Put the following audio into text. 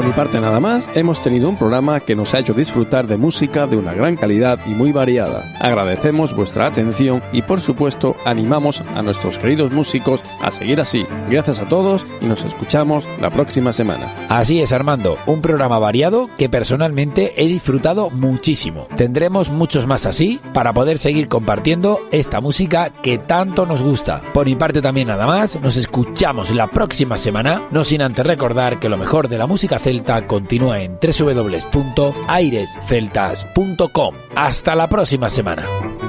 mi parte nada más, hemos tenido un programa que nos ha hecho disfrutar de música de una gran calidad y muy variada. Agradecemos vuestra atención y por supuesto animamos a nuestros queridos músicos a seguir así. Gracias a todos y nos escuchamos la próxima semana. Así es, Armando, un programa variado que personalmente he disfrutado muchísimo. Tendremos muchos más así para poder seguir compartiendo esta música que tanto nos gusta. Por mi parte también nada más, nos escuchamos la próxima semana, no sin antes recordar que lo mejor de la música celta continúa en www.airesceltas.com. Hasta la próxima semana.